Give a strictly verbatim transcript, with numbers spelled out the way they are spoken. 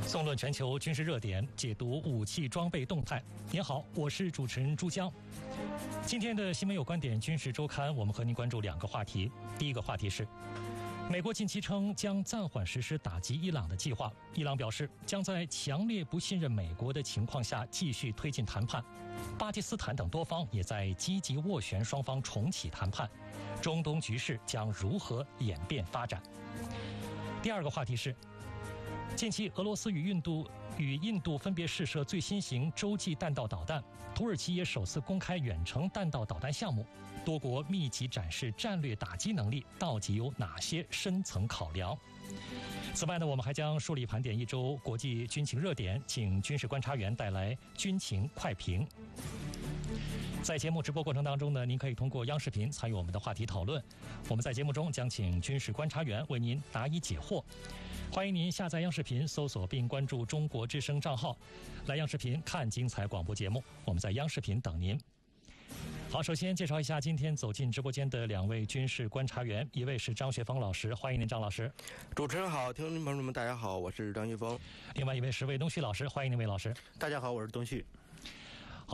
纵论全球军事热点，解读武器装备动态。您好，我是主持人朱江。今天的新闻有观点军事周刊，我们和您关注两个话题。第一个话题是，美国近期称将暂缓实施打击伊朗的计划，伊朗表示将在强烈不信任美国的情况下继续推进谈判。巴基斯坦等多方也在积极斡旋双方重启谈判。中东局势将如何演变发展？第二个话题是，近期俄罗斯与印度与印度分别试射最新型洲际弹道导弹，土耳其也首次公开远程弹道导弹项目，多国密集展示战略打击能力，到底有哪些深层考量？此外呢，我们还将梳理盘点一周国际军情热点，请军事观察员带来军情快评。在节目直播过程当中呢，您可以通过央视频参与我们的话题讨论。我们在节目中将请军事观察员为您答疑解惑。欢迎您下载央视频，搜索并关注中国之声账号，来央视频看精彩广播节目。我们在央视频等您。好，首先介绍一下今天走进直播间的两位军事观察员，一位是张学峰老师，欢迎您张老师。 主持人好，听众朋友们大家好，我是张学峰。 另外一位是魏东旭老师，欢迎您魏老师。 大家好，我是东旭。